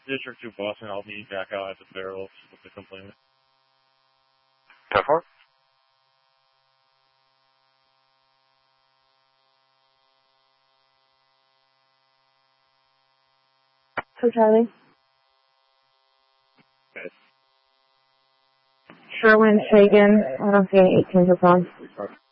District 2 Boston, I'll meet back out at the barrels with the complainant. 10-4. For Charlie. Okay. Sherwin, Shagan, I don't see any 18s or 12s.